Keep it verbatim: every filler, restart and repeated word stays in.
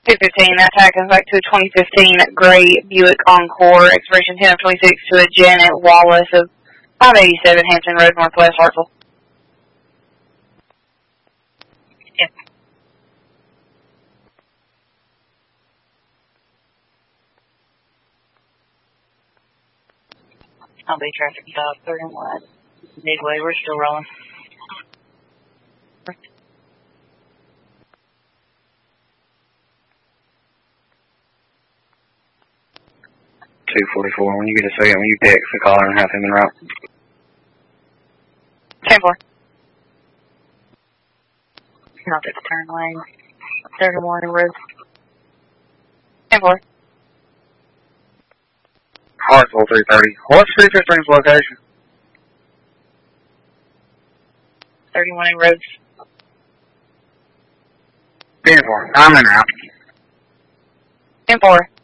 two fifteen, that attack comes back to a twenty fifteen gray Buick Encore, expiration ten of twenty-six, to a Janet Wallace of five eighty-seven Hampton Road, Northwest Hartsville. Yep. I'll be traffic stop, thirty-one. Midway, we're still rolling. two forty-four, when you get a second, when you text the caller and have him en route. ten four. I'll take the turn lane. thirty-one in road. ten four. Hartsville three thirty. What's three fifteen's location? thirty-one in road. ten four. I'm en route. ten four.